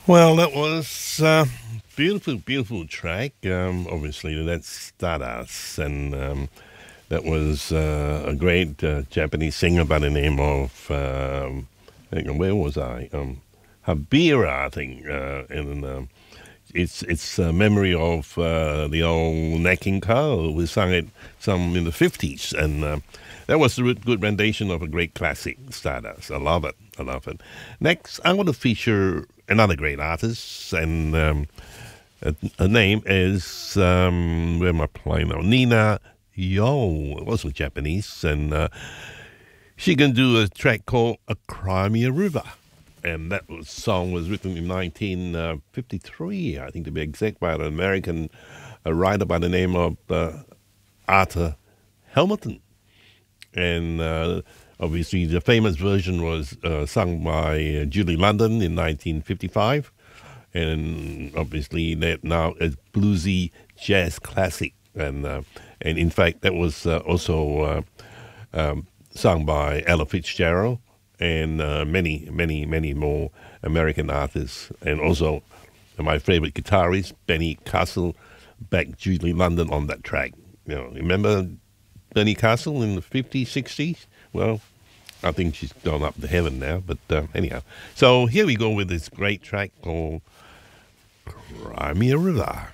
Well, that was beautiful, beautiful track. Obviously, that's Stardust, and that was a great Japanese singer by the name of I think, where was I? Habira, I think, and it's a memory of the old Nat King Cole who sang it some in the 50s, and that was a good rendition of a great classic, Stardust. I love it. I love it. Next, I want to feature another great artist, and her name is where am I playing now? Nina Yo, also Japanese, and she can do a track called "A Crimea River." And song was written in 1953, I think to be exact, by an American writer by the name of Arthur Hamilton. And obviously, the famous version was sung by Julie London in 1955. And obviously, that now is bluesy jazz classic. And in fact, that was also sung by Ella Fitzgerald and many more American artists, and also my favorite guitarist Benny Castle backed Julie London on that track. Remember Benny Castle in the 50s, 60s? Well, I think she's gone up to heaven now, but anyhow. So here we go with this great track called Crimea River.